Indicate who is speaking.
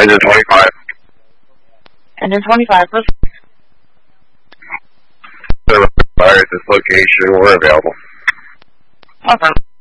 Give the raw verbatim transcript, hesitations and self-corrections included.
Speaker 1: Engine twenty-five.
Speaker 2: Engine twenty-five, perfect.
Speaker 1: Fire at this location, we're available.
Speaker 2: Okay.